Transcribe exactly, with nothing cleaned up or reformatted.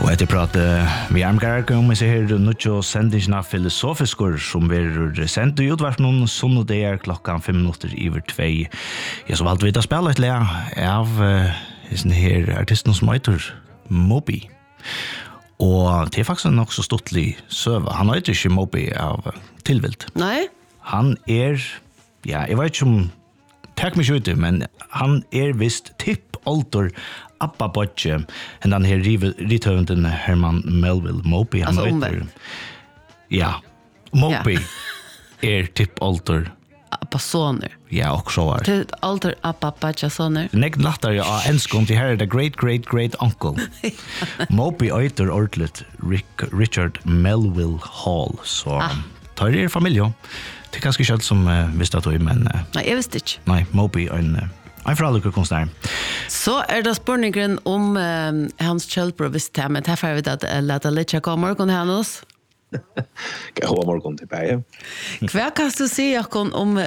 Og etter pratet vi armgarger om jeg ser nødvendig sendingsna filosofiskor som vi sendt i utverf noen sunnodeger klokkan fem minutter iver tvei. Jeg så valgte vi da spela et le av sånne her artisten som heter Moby. Og det er faktisk nok så stortlig søva. Han heter ikke Moby av tilvilt. Nei? Han er, ja, jeg vet ikke om, takk meg ikke ute, men han er visst tipp-alter Abba Bocce, and den her rithøvenden Herman Melville Moby. Altså omvendt. Ja, Moby er tipp-alter Abba soner. Ja, og så er. Til alter Abba Bocce soner. Nekt latter ja, enskom til her er det great, great, great uncle. Moby øyter ordentligt Richard Melville Hall, så ah. tar er familie. Det er ganske kjøtt som uh, visste at du, men... Uh, nei, jeg visste ikke. Nei, Moby er en... Uh, En forallukker konstnær. Så er det spørningen om uh, Hans Kjølbro visste det, men det er ferdig at uh, lette litt kjøk om morgen hennes. God morgen til deg. Hva kan du si Jakob, om